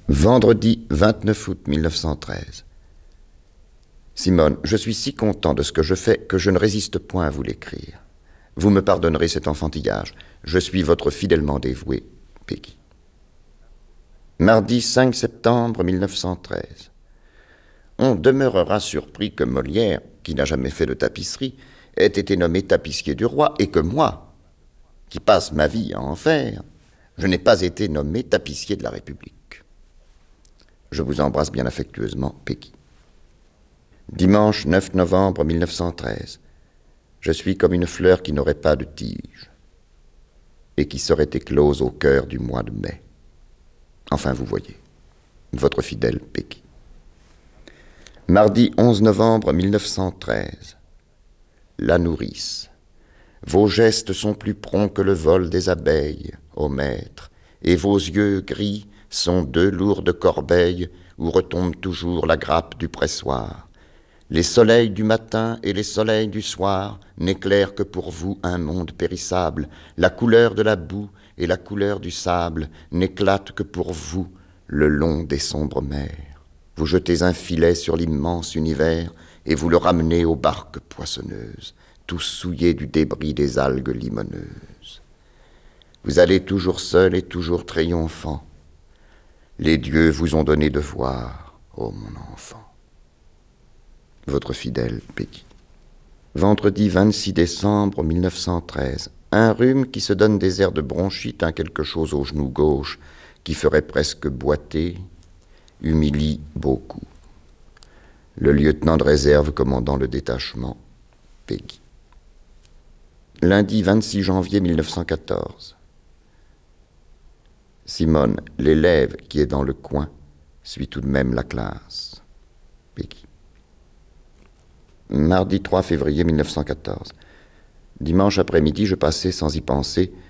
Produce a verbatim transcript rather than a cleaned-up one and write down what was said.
Vendredi vingt-neuf août mille neuf cent treize. Simone, je suis si content de ce que je fais que je ne résiste point à vous l'écrire. Vous me pardonnerez cet enfantillage. Je suis votre fidèlement dévoué, Peggy. Mardi cinq septembre mille neuf cent treize. On demeurera surpris que Molière, qui n'a jamais fait de tapisserie, ait été nommé tapissier du roi et que moi, qui passe ma vie à en faire, je n'ai pas été nommé tapissier de la République. Je vous embrasse bien affectueusement, Peggy. Dimanche neuf novembre mille neuf cent treize. Je suis comme une fleur qui n'aurait pas de tige et qui serait éclose au cœur du mois de mai. Enfin, vous voyez, votre fidèle Peggy. Mardi onze novembre mille neuf cent treize. La nourrice. Vos gestes sont plus prompts que le vol des abeilles, ô maître, et vos yeux gris sont deux lourdes corbeilles où retombe toujours la grappe du pressoir. Les soleils du matin et les soleils du soir n'éclairent que pour vous un monde périssable. La couleur de la boue et la couleur du sable n'éclatent que pour vous le long des sombres mers. Vous jetez un filet sur l'immense univers et vous le ramenez aux barques poissonneuses, tout souillés du débris des algues limoneuses. Vous allez toujours seul et toujours triomphant. Les dieux vous ont donné de voir, ô mon enfant. Votre fidèle Peggy. Vendredi vingt-six décembre mille neuf cent treize. Un rhume qui se donne des airs de bronchite, un quelque chose au genou gauche qui ferait presque boiter, humilie beaucoup. Le lieutenant de réserve commandant le détachement, Peggy. Lundi vingt-six janvier mille neuf cent quatorze. Simone, l'élève qui est dans le coin, suit tout de même la classe. Peggy. Mardi trois février mille neuf cent quatorze. Dimanche après-midi, je passais sans y penser